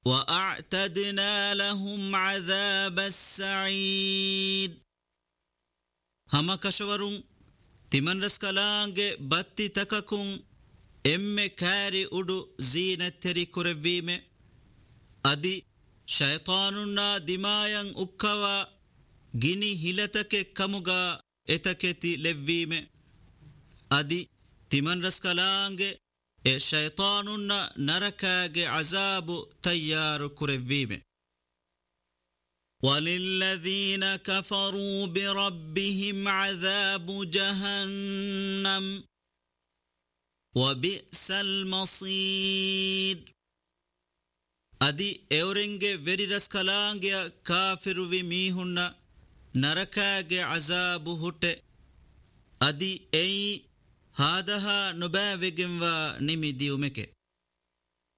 وأعتدنا لهم عذاب السعيد هم كشورون تمن رسكلانge باتي تككون emme kari udu zinatteri kurevime adi shaytanunna dimayan ukkawa gini hilatake kamuga etaketi levvime adi timan raskalange e shaytanunna narakage azabu tayyaru kurevime walilladhina kafaru birabbihim azabu jahannam وبئس المصير أدي أورنج فيريرس كلانجيا كافر وميهن نركاج عذاب هت أدي أي هذا نبأ وجم ونمديومك